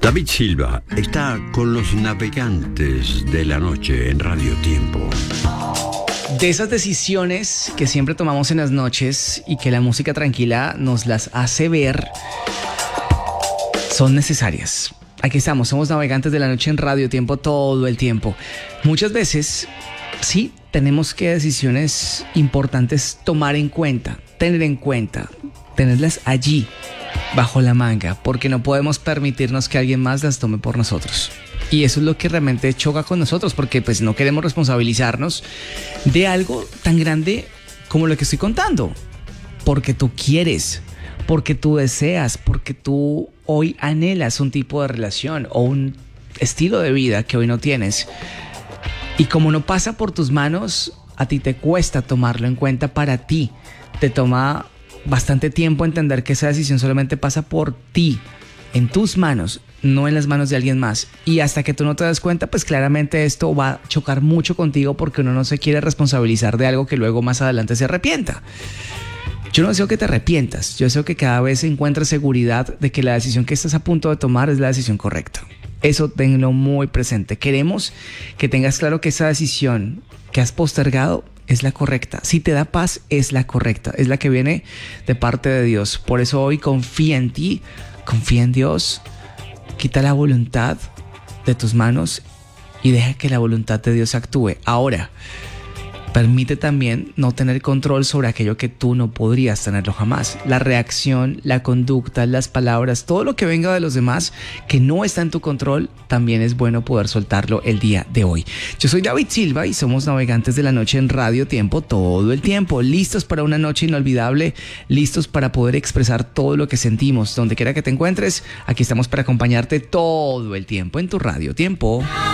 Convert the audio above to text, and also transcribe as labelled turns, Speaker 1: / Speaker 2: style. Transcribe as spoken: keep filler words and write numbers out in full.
Speaker 1: David Silva está con los navegantes de la noche en Radio Tiempo.
Speaker 2: De esas decisiones que siempre tomamos en las noches y que la música tranquila nos las hace ver, son necesarias. Aquí estamos, somos navegantes de la noche en Radio Tiempo todo el tiempo. Muchas veces, sí, tenemos que decisiones importantes tomar en cuenta, tener en cuenta, tenerlas allí, bajo la manga, porque no podemos permitirnos que alguien más las tome por nosotros. Y eso es lo que realmente choca con nosotros, porque pues no queremos responsabilizarnos de algo tan grande como lo que estoy contando. Porque tú quieres, porque tú deseas, porque tú hoy anhelas un tipo de relación o un estilo de vida que hoy no tienes. Y como no pasa por tus manos, a ti te cuesta tomarlo en cuenta para ti. Te toma bastante tiempo entender que esa decisión solamente pasa por ti, en tus manos, no en las manos de alguien más. Y hasta que tú no te das cuenta, pues claramente esto va a chocar mucho contigo, porque uno no se quiere responsabilizar de algo que luego más adelante se arrepienta. Yo no deseo que te arrepientas, yo deseo que cada vez encuentres seguridad de que la decisión que estás a punto de tomar es la decisión correcta. Eso tenlo muy presente. Queremos que tengas claro que esa decisión que has postergado es la correcta. Si te da paz, es la correcta, es la que viene de parte de Dios. Por eso hoy confía en ti, confía en Dios, quita la voluntad de tus manos y deja que la voluntad de Dios actúe. Ahora, permite también no tener control sobre aquello que tú no podrías tenerlo jamás. La reacción, la conducta, las palabras, todo lo que venga de los demás que no está en tu control, también es bueno poder soltarlo el día de hoy. Yo soy David Silva y somos navegantes de la noche en Radio Tiempo todo el tiempo. Listos para una noche inolvidable, listos para poder expresar todo lo que sentimos. Donde quiera que te encuentres, aquí estamos para acompañarte todo el tiempo en tu Radio Tiempo.